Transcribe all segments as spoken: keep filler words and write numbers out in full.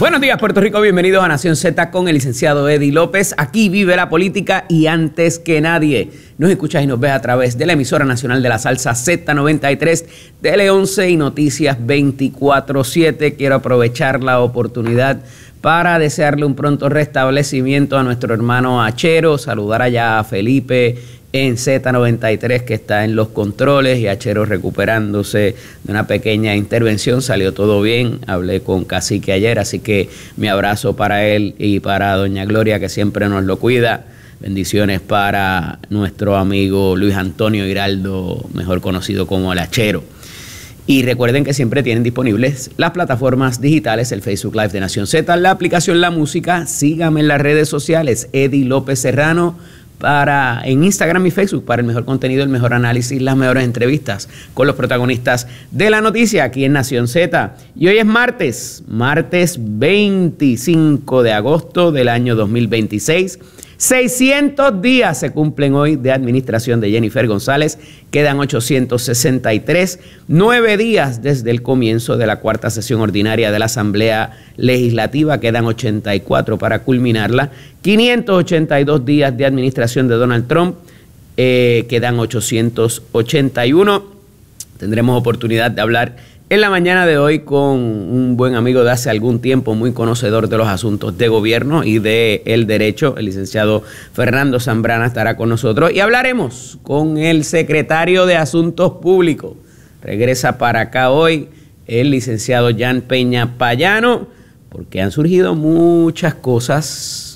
Buenos días, Puerto Rico. Bienvenidos a Nación Z con el licenciado Eddie López. Aquí vive la política y antes que nadie nos escuchas y nos ves a través de la emisora nacional de la salsa Z noventa y tres, Tele once y Noticias veinticuatro siete. Quiero aprovechar la oportunidad para desearle un pronto restablecimiento a nuestro hermano Achero, saludar allá a Felipe en Z noventa y tres que está en los controles y Achero recuperándose de una pequeña intervención. Salió todo bien, hablé con Cacique ayer, así que mi abrazo para él y para doña Gloria que siempre nos lo cuida. Bendiciones para nuestro amigo Luis Antonio Giraldo, mejor conocido como el Achero. Y recuerden que siempre tienen disponibles las plataformas digitales, el Facebook Live de Nación Z, la aplicación La Música. Síganme en las redes sociales, Eddie López Serrano, para, en Instagram y Facebook para el mejor contenido, el mejor análisis, las mejores entrevistas con los protagonistas de la noticia aquí en Nación Z. Y hoy es martes, martes veinticinco de agosto del año dos mil veintiséis. seiscientos días se cumplen hoy de administración de Jennifer González, quedan ochocientos sesenta y tres, nueve días desde el comienzo de la cuarta sesión ordinaria de la Asamblea Legislativa, quedan ochenta y cuatro para culminarla, quinientos ochenta y dos días de administración de Donald Trump, eh, quedan ochocientos ochenta y uno. Tendremos oportunidad de hablar en la mañana de hoy con un buen amigo de hace algún tiempo, muy conocedor de los asuntos de gobierno y de el derecho, el licenciado Fernando Zambrana estará con nosotros y hablaremos con el secretario de Asuntos Públicos. Regresa para acá hoy el licenciado Jan Peña Payano, porque han surgido muchas cosas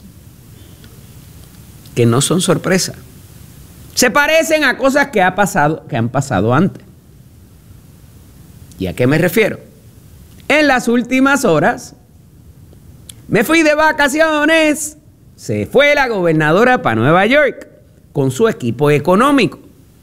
que no son sorpresa. Se parecen a cosas que, ha pasado, que han pasado antes. ¿Y a qué me refiero? En las últimas horas me fui de vacaciones. Se fue la gobernadora para Nueva York con su equipo económico.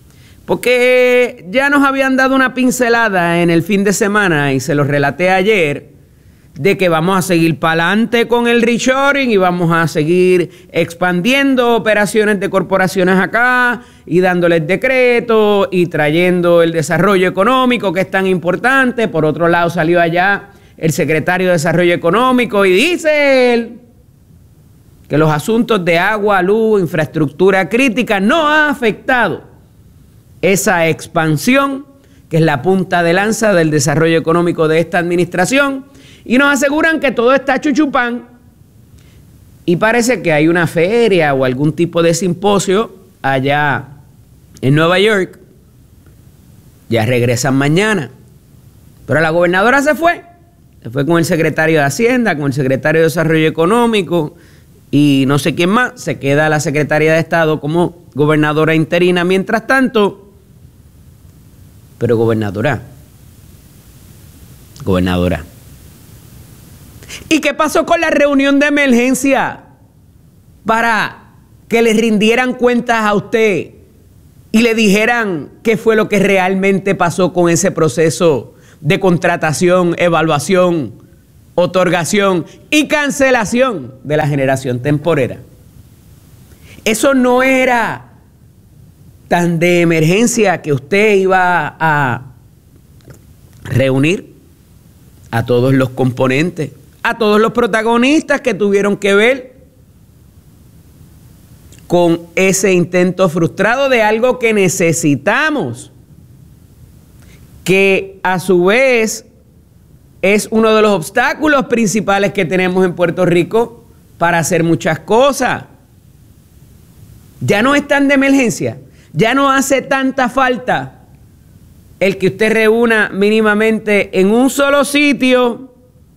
Porque ya nos habían dado una pincelada en el fin de semana y se los relaté ayer de que vamos a seguir para adelante con el reshoring y vamos a seguir expandiendo operaciones de corporaciones acá y dándoles decretos y trayendo el desarrollo económico que es tan importante. Por otro lado salió allá el secretario de Desarrollo Económico y dice él que los asuntos de agua, luz, infraestructura crítica no ha afectado esa expansión que es la punta de lanza del desarrollo económico de esta administración. Y nos aseguran que todo está chuchupán y parece que hay una feria o algún tipo de simposio allá en Nueva York. Ya regresan mañana. Pero la gobernadora se fue. Se fue con el secretario de Hacienda, con el secretario de Desarrollo Económico y no sé quién más. Se queda la secretaria de Estado como gobernadora interina mientras tanto. Pero gobernadora. Gobernadora. ¿Y qué pasó con la reunión de emergencia para que le rindieran cuentas a usted y le dijeran qué fue lo que realmente pasó con ese proceso de contratación, evaluación, otorgación y cancelación de la generación temporera? Eso no era tan de emergencia que usted iba a reunir a todos los componentes, a todos los protagonistas que tuvieron que ver con ese intento frustrado de algo que necesitamos, que a su vez es uno de los obstáculos principales que tenemos en Puerto Rico para hacer muchas cosas. Ya no es tan de emergencia, ya no hace tanta falta el que usted reúna mínimamente en un solo sitio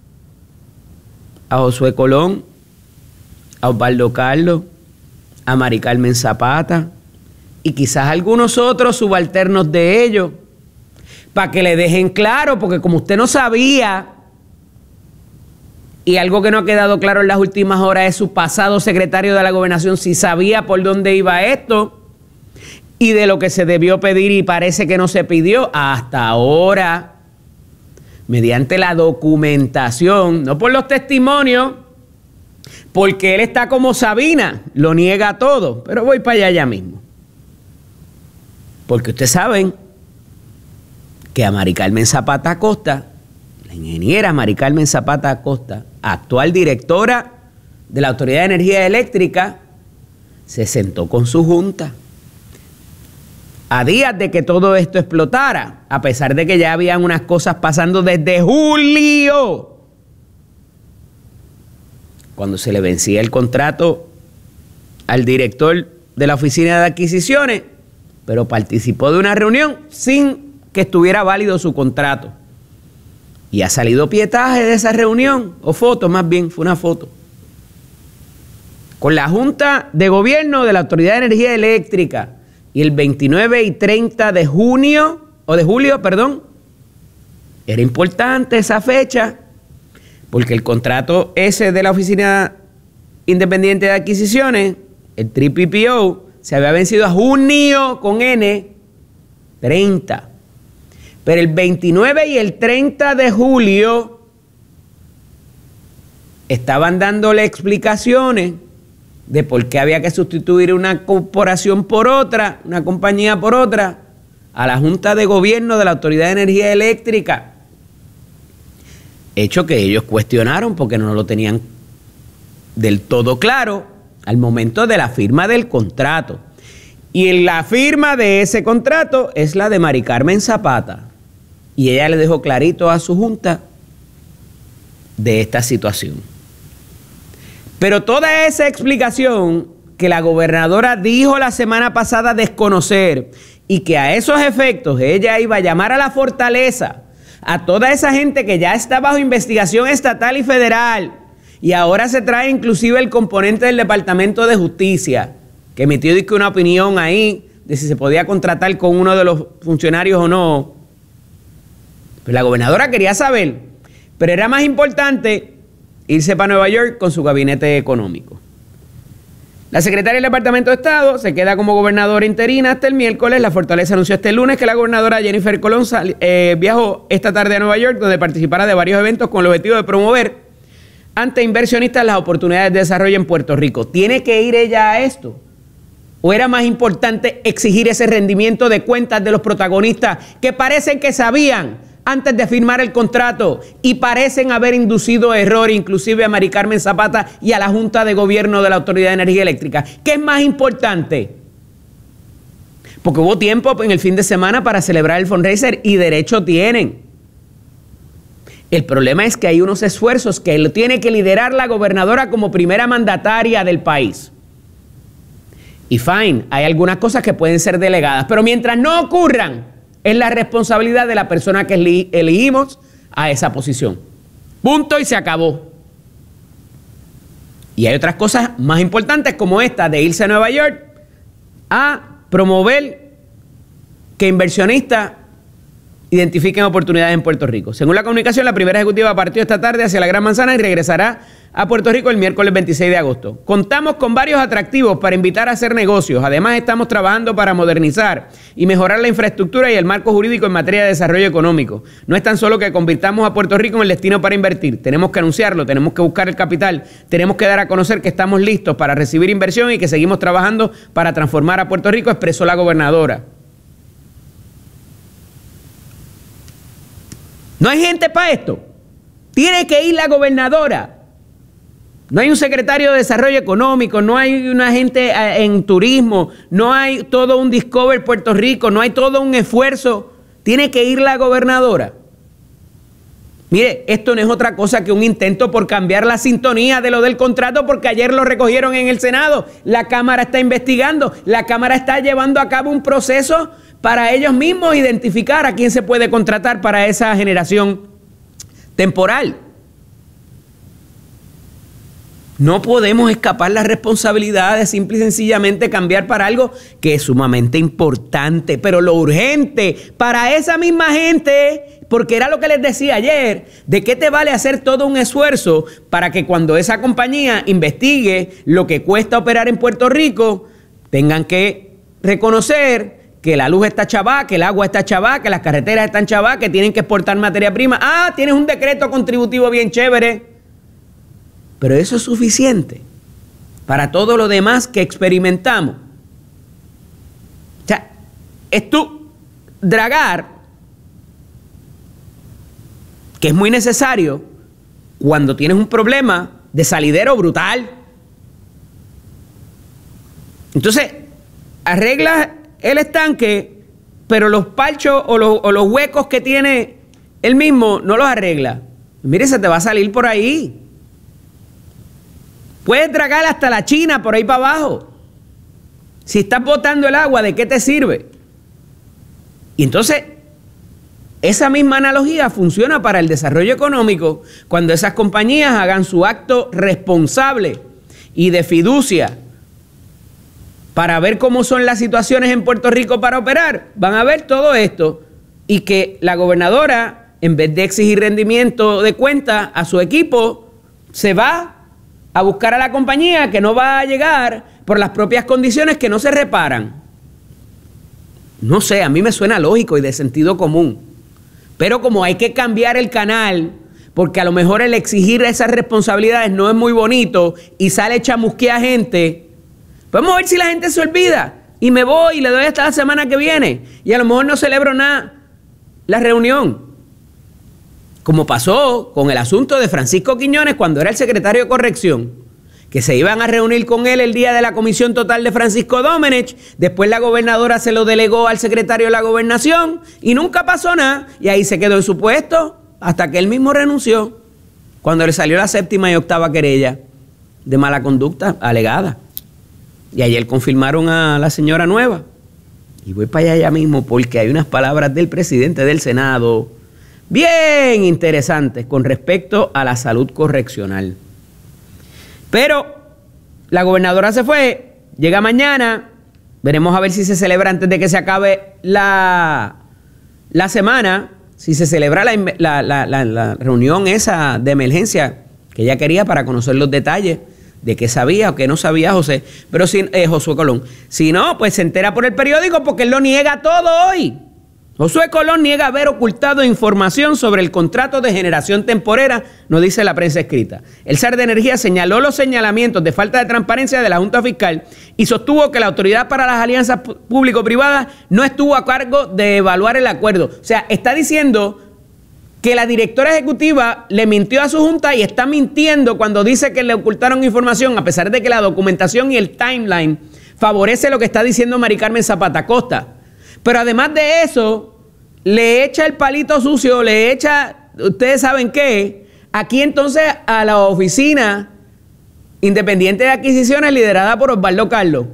a Josué Colón, a Osvaldo Carlos, a Mari Carmen Zapata y quizás algunos otros subalternos de ellos, para que le dejen claro, porque como usted no sabía, y algo que no ha quedado claro en las últimas horas es su pasado secretario de la Gobernación, si sabía por dónde iba esto y de lo que se debió pedir y parece que no se pidió hasta ahora, mediante la documentación, no por los testimonios, porque él está como Sabina, lo niega todo, pero voy para allá ya mismo. Porque ustedes saben que a Mari Carmen Zapata Acosta la la ingeniera Mari Carmen Zapata Acosta, actual directora de la Autoridad de Energía Eléctrica, se sentó con su junta a días de que todo esto explotara, a pesar de que ya habían unas cosas pasando desde julio, cuando se le vencía el contrato al director de la Oficina de Adquisiciones, pero participó de una reunión sin que estuviera válido su contrato. Y ha salido pietaje de esa reunión, o foto más bien, fue una foto, con la Junta de Gobierno de la Autoridad de Energía Eléctrica. Y el veintinueve y treinta de junio, o de julio, perdón, era importante esa fecha, porque el contrato ese de la Oficina Independiente de Adquisiciones, el P P P O, se había vencido a junio con N, treinta. Pero el veintinueve y el treinta de julio estaban dándole explicaciones de por qué había que sustituir una corporación por otra, una compañía por otra, a la Junta de Gobierno de la Autoridad de Energía Eléctrica. Hecho que ellos cuestionaron porque no lo tenían del todo claro al momento de la firma del contrato. Y en la firma de ese contrato es la de Mari Carmen Zapata. Y ella le dejó clarito a su junta de esta situación. Pero toda esa explicación que la gobernadora dijo la semana pasada desconocer y que a esos efectos ella iba a llamar a la fortaleza a toda esa gente que ya está bajo investigación estatal y federal, y ahora se trae inclusive el componente del Departamento de Justicia, que emitió una opinión ahí de si se podía contratar con uno de los funcionarios o no. Pues la gobernadora quería saber, pero era más importante irse para Nueva York con su gabinete económico. La secretaria del Departamento de Estado se queda como gobernadora interina hasta el miércoles. La Fortaleza anunció este lunes que la gobernadora Jennifer Colón eh, viajó esta tarde a Nueva York, donde participará de varios eventos con el objetivo de promover ante inversionistas las oportunidades de desarrollo en Puerto Rico. ¿Tiene que ir ella a esto? ¿O era más importante exigir ese rendimiento de cuentas de los protagonistas que parecen que sabían antes de firmar el contrato y parecen haber inducido error inclusive a Mari Carmen Zapata y a la Junta de Gobierno de la Autoridad de Energía Eléctrica? ¿Qué es más importante? Porque hubo tiempo en el fin de semana para celebrar el fundraiser y derecho tienen. El problema es que hay unos esfuerzos que lo tiene que liderar la gobernadora como primera mandataria del país. Y fine, hay algunas cosas que pueden ser delegadas, pero mientras no ocurran, es la responsabilidad de la persona que elegimos a esa posición. Punto y se acabó. Y hay otras cosas más importantes como esta de irse a Nueva York a promover que inversionistas identifiquen oportunidades en Puerto Rico. Según la comunicación, la primera ejecutiva partió esta tarde hacia la Gran Manzana y regresará a Puerto Rico el miércoles veintiséis de agosto. Contamos con varios atractivos para invitar a hacer negocios. Además, estamos trabajando para modernizar y mejorar la infraestructura y el marco jurídico en materia de desarrollo económico. No es tan solo que convirtamos a Puerto Rico en el destino para invertir. Tenemos que anunciarlo, tenemos que buscar el capital, tenemos que dar a conocer que estamos listos para recibir inversión y que seguimos trabajando para transformar a Puerto Rico, expresó la gobernadora. ¿No hay gente para esto? Tiene que ir la gobernadora. No hay un secretario de Desarrollo Económico, no hay una gente en turismo, no hay todo un Discover Puerto Rico, no hay todo un esfuerzo. Tiene que ir la gobernadora. Mire, esto no es otra cosa que un intento por cambiar la sintonía de lo del contrato, porque ayer lo recogieron en el Senado. La Cámara está investigando, la Cámara está llevando a cabo un proceso para ellos mismos identificar a quién se puede contratar para esa generación temporal. No podemos escapar la responsabilidad de simple y sencillamente cambiar para algo que es sumamente importante, pero lo urgente para esa misma gente, porque era lo que les decía ayer, ¿de qué te vale hacer todo un esfuerzo para que cuando esa compañía investigue lo que cuesta operar en Puerto Rico, tengan que reconocer que la luz está chavá, que el agua está chavá, que las carreteras están chavá, que tienen que exportar materia prima? Ah, tienes un decreto contributivo bien chévere. Pero eso es suficiente para todo lo demás que experimentamos. O sea, es tú dragar que es muy necesario cuando tienes un problema de salidero brutal. Entonces, arreglas el estanque, pero los parchos o los, o los huecos que tiene él mismo no los arregla. Mire, se te va a salir por ahí. Puedes tragar hasta la China por ahí para abajo. Si estás botando el agua, ¿de qué te sirve? Y entonces, esa misma analogía funciona para el desarrollo económico cuando esas compañías hagan su acto responsable y de fiducia para ver cómo son las situaciones en Puerto Rico para operar. Van a ver todo esto y que la gobernadora, en vez de exigir rendimiento de cuenta a su equipo, se va a buscar a la compañía que no va a llegar por las propias condiciones que no se reparan. No sé, a mí me suena lógico y de sentido común. Pero como hay que cambiar el canal, porque a lo mejor el exigir esas responsabilidades no es muy bonito y sale chamusquea gente, vamos a ver si la gente se olvida y me voy y le doy hasta la semana que viene y a lo mejor no celebro nada la reunión. Como pasó con el asunto de Francisco Quiñones cuando era el secretario de Corrección, que se iban a reunir con él el día de la comisión total de Francisco Domenech, después la gobernadora se lo delegó al secretario de la Gobernación y nunca pasó nada y ahí se quedó en su puesto hasta que él mismo renunció cuando le salió la séptima y octava querella de mala conducta alegada. Y ayer confirmaron a la señora nueva. Y voy para allá ya mismo porque hay unas palabras del presidente del Senado bien interesantes con respecto a la salud correccional. Pero la gobernadora se fue, llega mañana, veremos a ver si se celebra antes de que se acabe la, la semana, si se celebra la, la, la, la, la reunión esa de emergencia que ella quería para conocer los detalles de qué sabía o qué no sabía José, pero si, eh, Josué Colón. Si no, pues se entera por el periódico porque él lo niega todo hoy. Josué Colón niega haber ocultado información sobre el contrato de generación temporera, nos dice la prensa escrita. El S A R de Energía señaló los señalamientos de falta de transparencia de la Junta Fiscal y sostuvo que la Autoridad para las Alianzas Público-Privadas no estuvo a cargo de evaluar el acuerdo. O sea, está diciendo que la directora ejecutiva le mintió a su junta y está mintiendo cuando dice que le ocultaron información, a pesar de que la documentación y el timeline favorece lo que está diciendo Mari Carmen Zapata Costa. Pero además de eso, le echa el palito sucio, le echa, ustedes saben qué, aquí entonces a la oficina independiente de adquisiciones liderada por Osvaldo Carlos,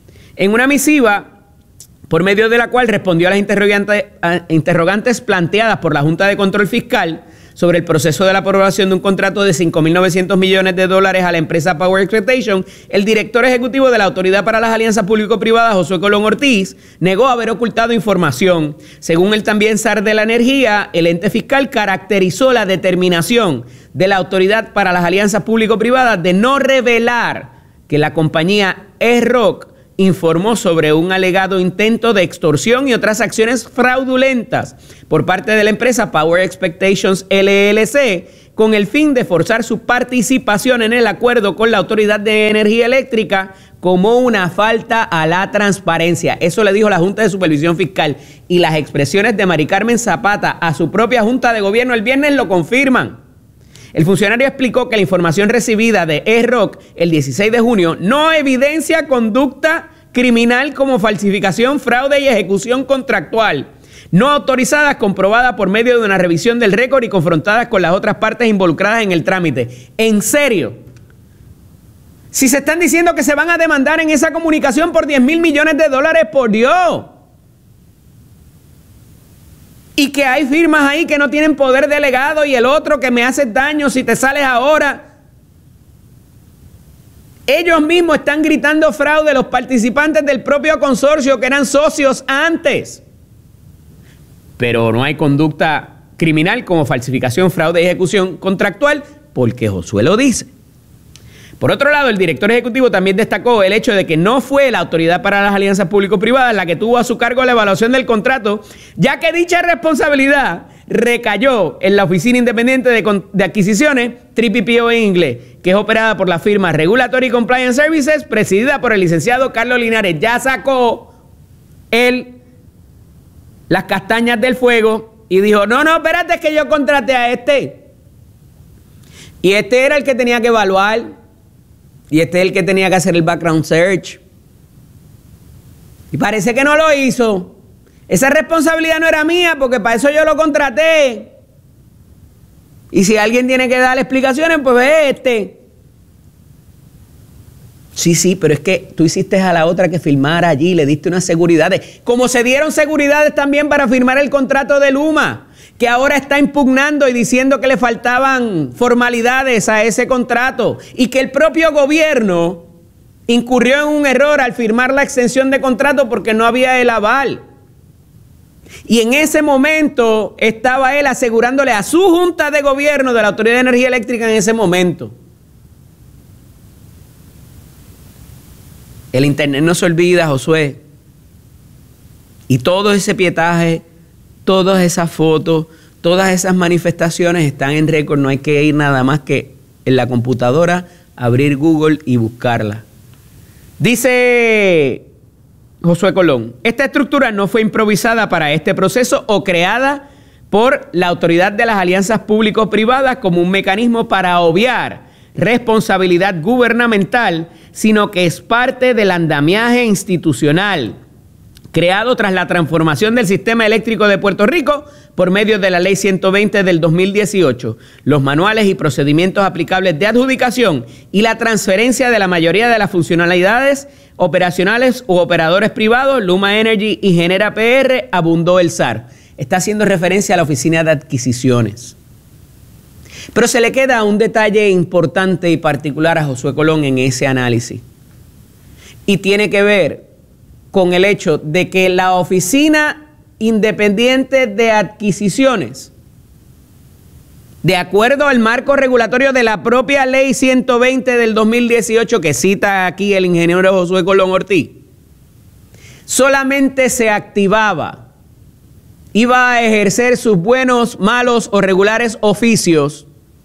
en una misiva por medio de la cual respondió a las interrogantes, a interrogantes planteadas por la Junta de Control Fiscal sobre el proceso de la aprobación de un contrato de cinco mil novecientos millones de dólares a la empresa Power Expectation, el director ejecutivo de la Autoridad para las Alianzas Público-Privadas, Josué Colón Ortiz, negó haber ocultado información. Según el también S A R de la Energía, el ente fiscal caracterizó la determinación de la Autoridad para las Alianzas Público-Privadas de no revelar que la compañía E-Rock informó sobre un alegado intento de extorsión y otras acciones fraudulentas por parte de la empresa Power Expectations L L C con el fin de forzar su participación en el acuerdo con la Autoridad de Energía Eléctrica como una falta a la transparencia. Eso le dijo la Junta de Supervisión Fiscal y las expresiones de Mari Carmen Zapata a su propia Junta de Gobierno el viernes lo confirman. El funcionario explicó que la información recibida de E-Rock el dieciséis de junio no evidencia conducta criminal como falsificación, fraude y ejecución contractual no autorizadas, comprobadas por medio de una revisión del récord y confrontadas con las otras partes involucradas en el trámite. ¿En serio? Si se están diciendo que se van a demandar en esa comunicación por diez mil millones de dólares, por Dios. Y que hay firmas ahí que no tienen poder delegado y el otro que me hace daño si te sales ahora. Ellos mismos están gritando fraude, los participantes del propio consorcio que eran socios antes. Pero no hay conducta criminal como falsificación, fraude y ejecución contractual porque Josué lo dice. Por otro lado, el director ejecutivo también destacó el hecho de que no fue la Autoridad para las Alianzas Público-Privadas la que tuvo a su cargo la evaluación del contrato, ya que dicha responsabilidad recayó en la Oficina Independiente de, de Adquisiciones, P P O en inglés, que es operada por la firma Regulatory Compliance Services, presidida por el licenciado Carlos Linares. Ya sacó él las castañas del fuego y dijo, no, no, espérate, es que yo contraté a este. Y este era el que tenía que evaluar. Y este es el que tenía que hacer el background search. Y parece que no lo hizo. Esa responsabilidad no era mía porque para eso yo lo contraté. Y si alguien tiene que dar explicaciones, pues ve este. Sí, sí, pero es que tú hiciste a la otra que firmara allí, le diste unas seguridades. Como se dieron seguridades también para firmar el contrato de Luma, que ahora está impugnando y diciendo que le faltaban formalidades a ese contrato y que el propio gobierno incurrió en un error al firmar la extensión de contrato porque no había el aval. Y en ese momento estaba él asegurándole a su junta de gobierno de la Autoridad de Energía Eléctrica en ese momento. El internet no se olvida, Josué. Y todo ese pietaje, todas esas fotos, todas esas manifestaciones están en récord. No hay que ir nada más que en la computadora, abrir Google y buscarla. Dice Josué Colón, esta estructura no fue improvisada para este proceso o creada por la Autoridad de las Alianzas Público-Privadas como un mecanismo para obviar responsabilidad gubernamental, sino que es parte del andamiaje institucional creado tras la transformación del sistema eléctrico de Puerto Rico por medio de la Ley ciento veinte del dos mil dieciocho, los manuales y procedimientos aplicables de adjudicación y la transferencia de la mayoría de las funcionalidades operacionales u operadores privados, Luma Energy y Genera P R, abundó el S A R. Está haciendo referencia a la Oficina de Adquisiciones. Pero se le queda un detalle importante y particular a Josué Colón en ese análisis. Y tiene que ver con el hecho de que la Oficina Independiente de Adquisiciones, de acuerdo al marco regulatorio de la propia Ley ciento veinte del dos mil dieciocho que cita aquí el ingeniero Josué Colón Ortiz, solamente se activaba, iba a ejercer sus buenos, malos o regulares oficios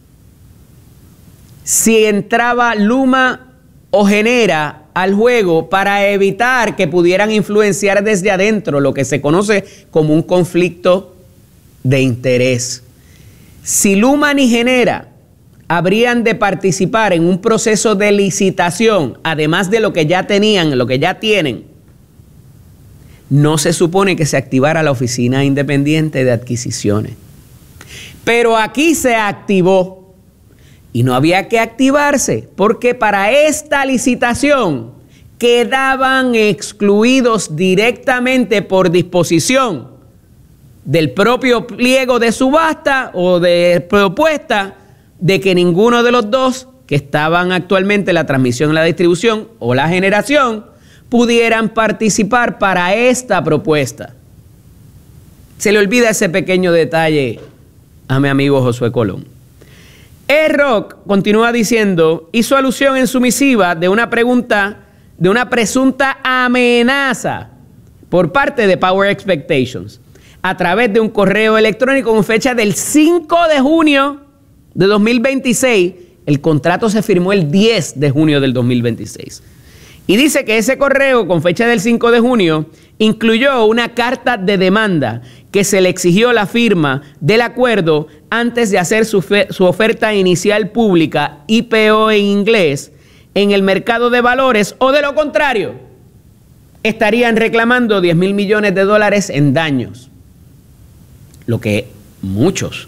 si entraba Luma o Genera al juego para evitar que pudieran influenciar desde adentro lo que se conoce como un conflicto de interés. Si Luma ni Genera habrían de participar en un proceso de licitación, además de lo que ya tenían, lo que ya tienen, no se supone que se activara la Oficina Independiente de Adquisiciones. Pero aquí se activó. Y no había que activarse porque para esta licitación quedaban excluidos directamente por disposición del propio pliego de subasta o de propuesta de que ninguno de los dos que estaban actualmente en la transmisión, la distribución o la generación pudieran participar para esta propuesta. Se le olvida ese pequeño detalle a mi amigo Josué Colón. E-Rock continúa diciendo, hizo alusión en su misiva de una pregunta, de una presunta amenaza por parte de Power Expectations a través de un correo electrónico con fecha del cinco de junio de dos mil veintiséis. El contrato se firmó el diez de junio del dos mil veintiséis. Y dice que ese correo con fecha del cinco de junio incluyó una carta de demanda que se le exigió la firma del acuerdo antes de hacer su, fe, su oferta inicial pública, I P O en inglés, en el mercado de valores, o de lo contrario, estarían reclamando diez mil millones de dólares en daños. Lo que muchos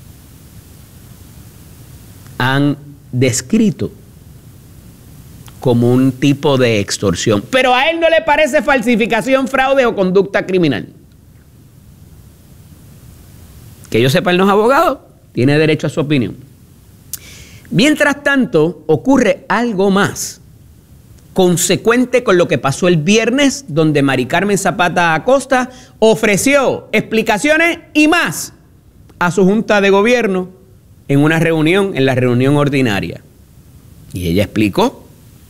han descrito como un tipo de extorsión. Pero a él no le parece falsificación, fraude o conducta criminal. Que yo sepa, él no es abogado, tiene derecho a su opinión. Mientras tanto, ocurre algo más, consecuente con lo que pasó el viernes, donde Mari Carmen Zapata Acosta ofreció explicaciones y más a su junta de gobierno en una reunión, en la reunión ordinaria. Y ella explicó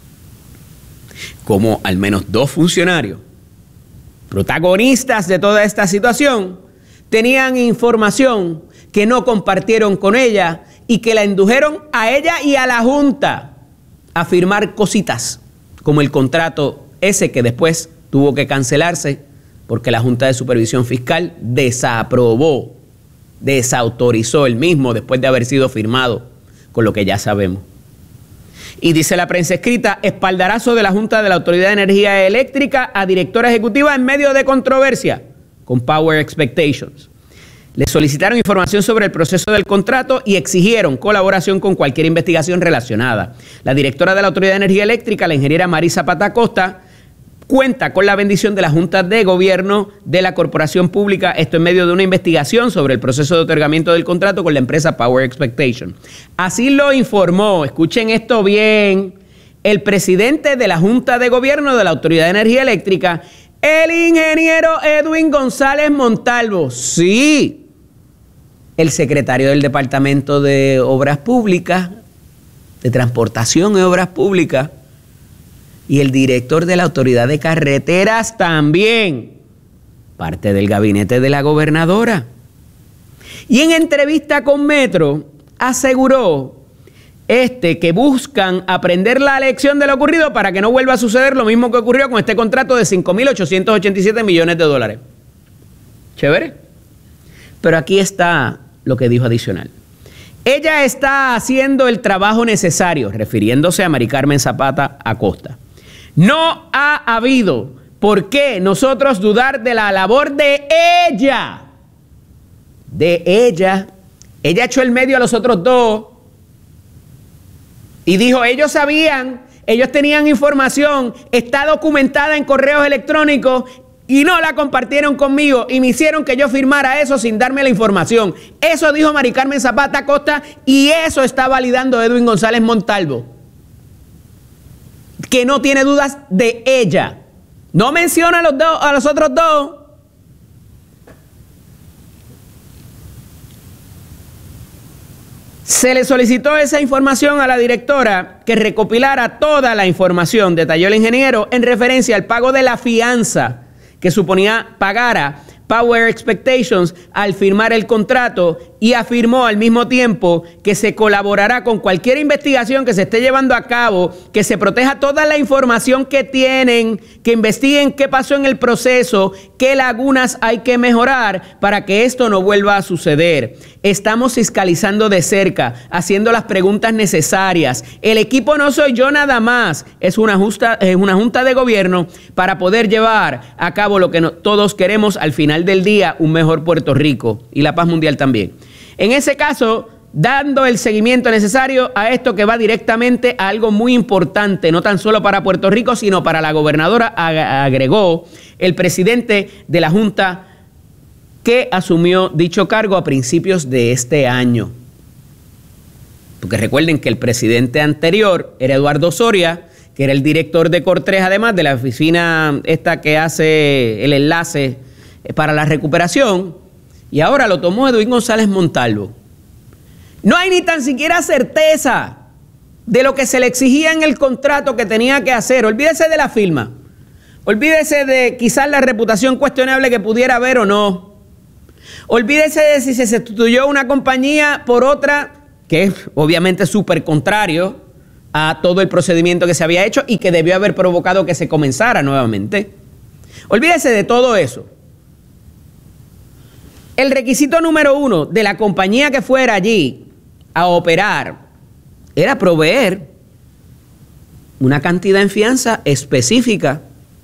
cómo al menos dos funcionarios, protagonistas de toda esta situación, tenían información que no compartieron con ella y que la indujeron a ella y a la Junta a firmar cositas, como el contrato ese que después tuvo que cancelarse porque la Junta de Supervisión Fiscal desaprobó Desautorizó el mismo después de haber sido firmado, con lo que ya sabemos. Y dice la prensa escrita, espaldarazo de la Junta de la Autoridad de Energía Eléctrica a directora ejecutiva en medio de controversia con Power Expectations. Le solicitaron información sobre el proceso del contrato y exigieron colaboración con cualquier investigación relacionada. La directora de la Autoridad de Energía Eléctrica, la ingeniera Marisa Zapata Costa, cuenta con la bendición de la Junta de Gobierno de la Corporación Pública, esto en medio de una investigación sobre el proceso de otorgamiento del contrato con la empresa Power Expectation. Así lo informó, escuchen esto bien, el presidente de la Junta de Gobierno de la Autoridad de Energía Eléctrica, el ingeniero Edwin González Montalvo. Sí, el secretario del Departamento de Obras Públicas, de Transportación y Obras Públicas, y el director de la Autoridad de Carreteras también, parte del gabinete de la gobernadora. Y en entrevista con Metro aseguró este que buscan aprender la lección de lo ocurrido para que no vuelva a suceder lo mismo que ocurrió con este contrato de cinco mil ochocientos ochenta y siete millones de dólares. Chévere. Pero aquí está lo que dijo adicional. Ella está haciendo el trabajo necesario, refiriéndose a Mari Carmen Zapata Acosta. No ha habido por qué nosotros dudar de la labor de ella. De ella. Ella echó el medio a los otros dos. Y dijo, ellos sabían, ellos tenían información, está documentada en correos electrónicos y no la compartieron conmigo y me hicieron que yo firmara eso sin darme la información. Eso dijo Mari Carmen Zapata Acosta y eso está validando Edwin González Montalvo, que no tiene dudas de ella. No menciona a los, dos, a los otros dos. Se le solicitó esa información a la directora que recopilara toda la información, detalló el ingeniero, en referencia al pago de la fianza que suponía pagara Power Expectations al firmar el contrato y afirmó al mismo tiempo que se colaborará con cualquier investigación que se esté llevando a cabo, que se proteja toda la información que tienen, que investiguen qué pasó en el proceso, qué lagunas hay que mejorar para que esto no vuelva a suceder. Estamos fiscalizando de cerca, haciendo las preguntas necesarias. El equipo no soy yo nada más, es una, justa, es una junta de gobierno para poder llevar a cabo lo que no, todos queremos al final del día, un mejor Puerto Rico y la paz mundial también. En ese caso, dando el seguimiento necesario a esto que va directamente a algo muy importante, no tan solo para Puerto Rico, sino para la gobernadora, agregó el presidente de la Junta que asumió dicho cargo a principios de este año. Porque recuerden que el presidente anterior era Eduardo Soria, que era el director de Cortres, además de la oficina esta que hace el enlace para la recuperación, y ahora lo tomó Edwin González Montalvo. No hay ni tan siquiera certeza de lo que se le exigía en el contrato que tenía que hacer. Olvídese de la firma. Olvídese de quizás la reputación cuestionable que pudiera haber o no. Olvídese de si se sustituyó una compañía por otra, que es obviamente súper contrario a todo el procedimiento que se había hecho y que debió haber provocado que se comenzara nuevamente. Olvídese de todo eso. El requisito número uno de la compañía que fuera allí a operar era proveer una cantidad en fianza específica.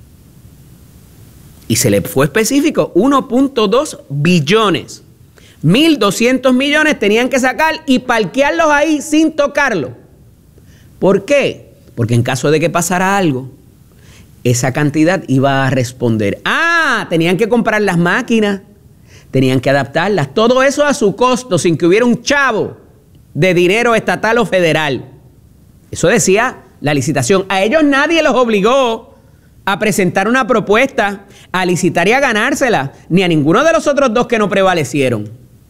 Y se le fue específico, uno punto dos billones. mil doscientos millones tenían que sacar y parquearlos ahí sin tocarlo. ¿Por qué? Porque en caso de que pasara algo, esa cantidad iba a responder. Ah, tenían que comprar las máquinas, tenían que adaptarlas, todo eso a su costo, sin que hubiera un chavo de dinero estatal o federal. Eso decía la licitación. A ellos nadie los obligó a presentar una propuesta, a licitar y a ganársela, ni a ninguno de los otros dos que no prevalecieron.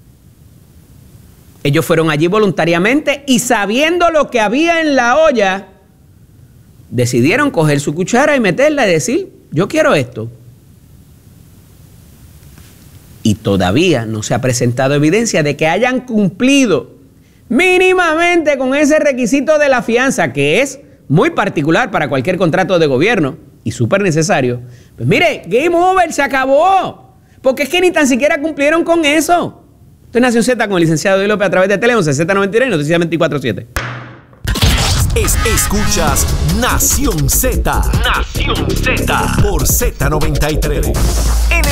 Ellos fueron allí voluntariamente y sabiendo lo que había en la olla, decidieron coger su cuchara y meterla y decir, yo quiero esto. Y todavía no se ha presentado evidencia de que hayan cumplido mínimamente con ese requisito de la fianza, que es muy particular para cualquier contrato de gobierno y súper necesario. Pues mire, game over, se acabó. Porque es que ni tan siquiera cumplieron con eso. Esto es Nación Z con el licenciado Eddie López a través de Tele once, Z noventa y tres y Noticias veinticuatro siete. Es, escuchas Nación Z. Nación Z. Por Z noventa y tres. En